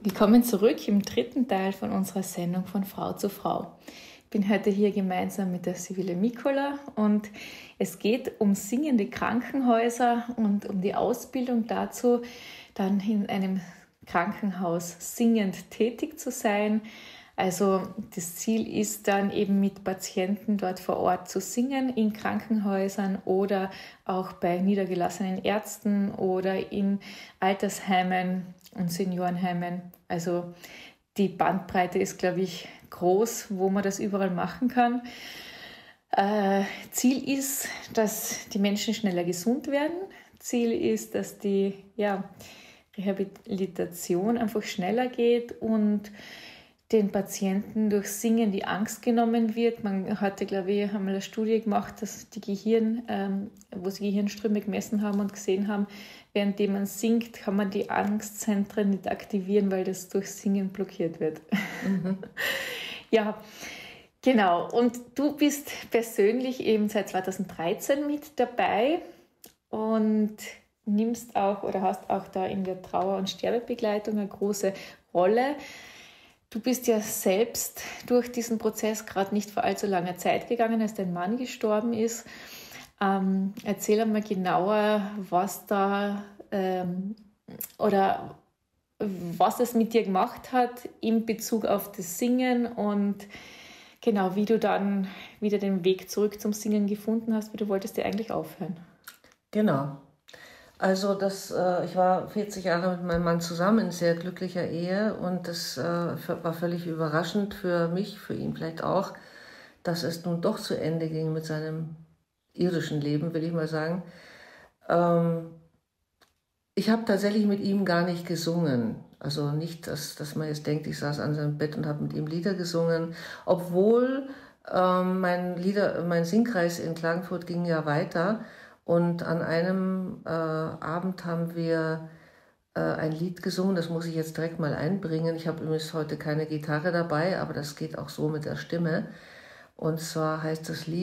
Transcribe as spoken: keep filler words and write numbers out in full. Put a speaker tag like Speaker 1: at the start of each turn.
Speaker 1: Willkommen zurück im dritten Teil von unserer Sendung von Frau zu Frau. Ich bin heute hier gemeinsam mit der Sibylle Mikola und es geht um singende Krankenhäuser und um die Ausbildung dazu, dann in einem Krankenhaus singend tätig zu sein. Also das Ziel ist dann eben mit Patienten dort vor Ort zu singen in Krankenhäusern oder auch bei niedergelassenen Ärzten oder in Altersheimen und Seniorenheimen. Also die Bandbreite ist, glaube ich, groß, wo man das überall machen kann. Äh, Ziel ist, dass die Menschen schneller gesund werden. Ziel ist, dass die ja, Rehabilitation einfach schneller geht und den Patienten durch Singen die Angst genommen wird. Man hatte, glaube ich, einmal eine Studie gemacht, dass die Gehirn, ähm, wo sie Gehirnströme gemessen haben und gesehen haben, währenddem man singt, kann man die Angstzentren nicht aktivieren, weil das durch Singen blockiert wird. Mhm. Ja, genau. Und du bist persönlich eben seit zweitausenddreizehn mit dabei und nimmst auch oder hast auch da in der Trauer- und Sterbebegleitung eine große Rolle. Du bist ja selbst durch diesen Prozess gerade nicht vor allzu langer Zeit gegangen, als dein Mann gestorben ist. Ähm, erzähl einmal genauer, was da ähm, oder was es mit dir gemacht hat in Bezug auf das Singen und genau, wie du dann wieder den Weg zurück zum Singen gefunden hast, weil du wolltest ja eigentlich aufhören.
Speaker 2: Genau. Also das, äh, ich war vierzig Jahre mit meinem Mann zusammen in sehr glücklicher Ehe und das äh, war völlig überraschend für mich, für ihn vielleicht auch, dass es nun doch zu Ende ging mit seinem irdischen Leben, will ich mal sagen. Ähm, ich habe tatsächlich mit ihm gar nicht gesungen. Also nicht, dass, dass man jetzt denkt, ich saß an seinem Bett und habe mit ihm Lieder gesungen, obwohl ähm, mein, Lieder, mein Singkreis in Klagenfurt ging ja weiter. Und an einem äh, Abend haben wir äh, ein Lied gesungen, das muss ich jetzt direkt mal einbringen. Ich habe übrigens heute keine Gitarre dabei, aber das geht auch so mit der Stimme. Und zwar heißt das Lied